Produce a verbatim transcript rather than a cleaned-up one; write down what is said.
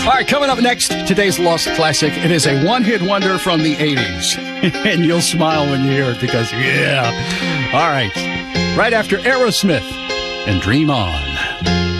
All right, coming up next, today's Lost Classic. It is a one-hit wonder from the eighties. And you'll smile when you hear it because, yeah. All right. Right after Aerosmith and Dream On.